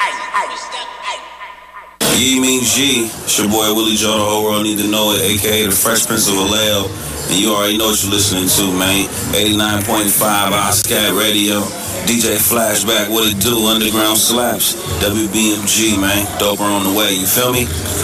Ye means G. It's your boy Willie Joe, the whole world need to know it, aka the Fresh Prince of Bel-Air. And you already know what you're listening to, man. 89.5 Oscat Radio. DJ Flashback, what it do? Underground Slaps. WBMG, man. Doper on the way, you feel me?